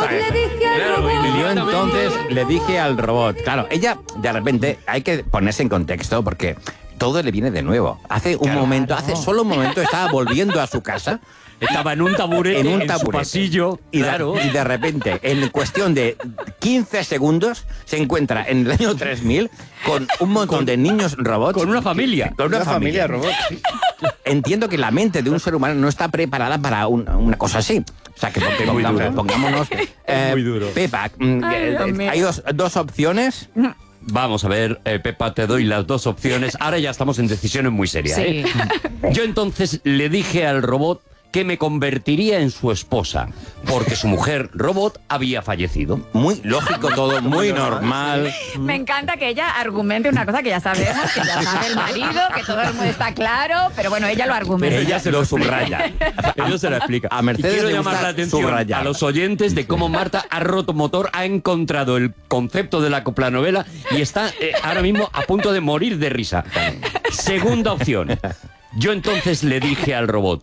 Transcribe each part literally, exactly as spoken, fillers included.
le dije al Claro, robot. y Yo entonces le dije al robot, claro, ella de repente hay que ponerse en contexto porque todo le viene de nuevo. Hace un Claro. momento, hace solo un momento estaba volviendo a su casa. Estaba en un taburete, En en, un su taburete. pasillo. Y, claro. de, y de repente, en cuestión de quince segundos, se encuentra en el año tres mil con un montón de niños robots. Con una familia. Con una, Una familia familia. robot. sí. Entiendo que la mente de un ser humano no está preparada para un- una cosa así. O sea, que muy pongamos- duro. pongámonos... eh, muy duro. Pepa, mm, Ay, eh, Dios mío. hay dos, dos opciones. Vamos a ver, eh, Pepa, te doy las dos opciones. Ahora ya estamos en decisiones muy serias. Sí. ¿eh? Yo entonces le dije al robot que me convertiría en su esposa, porque su mujer, robot, había fallecido. Muy lógico todo, muy normal. Me encanta que ella argumente una cosa que ya sabemos, que ya sabe el marido, que todo el mundo está claro, pero bueno, ella lo argumenta. Ella se lo subraya. Ella se la explica. A Mercedes Y quiero le llamar gusta la atención subrayar. a los oyentes de cómo Marta ha roto motor, ha encontrado el concepto de la coplanovela y está eh, ahora mismo a punto de morir de risa. Segunda opción. Yo entonces le dije al robot,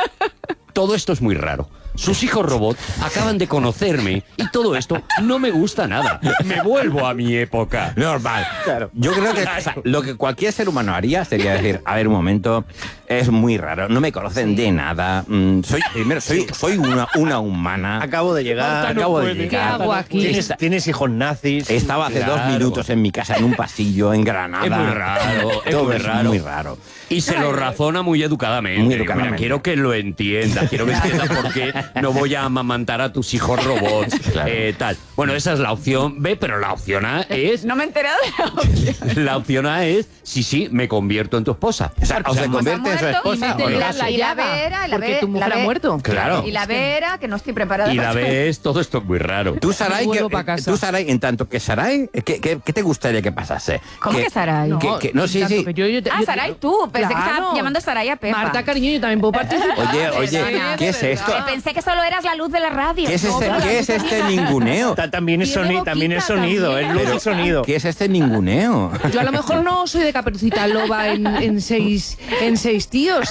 todo esto es muy raro. Sus hijos robot acaban de conocerme y todo esto no me gusta nada. Me vuelvo a mi época. Normal. Yo creo que o sea, lo que cualquier ser humano haría sería decir, a ver, un momento, es muy raro, no me conocen de nada. mm, soy, primero, soy, soy una, una humana. Acabo de llegar. Acabo de ¿Qué llegar. hago aquí? Tienes, tienes hijos nazis. Estaba hace dos Claro. minutos en mi casa, en un pasillo, en Granada. Es muy raro, es Todo muy es raro. muy raro. Y se lo razona muy educadamente. Muy Digo, educadamente. mira, quiero que lo entienda, quiero que entienda por qué no voy a amamantar a tus hijos robots, Claro. eh, tal. Bueno, esa es la opción B, pero la opción A es... No me he enterado de la opción. La opción A es, sí, sí, me convierto en tu esposa. O sea, o se Pues convierte en su ha muerto esposa. y ¿o métele no? a la Y la llaga, B era, la porque B- tu mujer la ha B- muerto. Claro. Y la B era que no estoy preparada Y para la esto. B es, todo esto es muy raro. Tú, Saray, Vuelvo que- pa' casa. tú, Saray, en tanto que Saray, ¿qué, qué, qué te gustaría que pasase? ¿Cómo que Saray? No, que- que- no, sí, tanto sí. que yo- yo te- Ah, yo- Saray, tú. Pensé que Claro. estaba llamando Saray a Pepa. Marta, cariño, yo también puedo participar. Oye, Ah, oye, perdona. ¿qué es esto? Que pensé que solo eras la luz de la radio. ¿Qué es No, este, pero ¿qué la es luz este también. ninguneo? Ta- También es, Tiene soni- también es boquita, sonido, también. es luz y sonido. ¿Qué es este ninguneo? Yo a lo mejor no soy de Caperucita Loba en, en, seis, en seis tíos.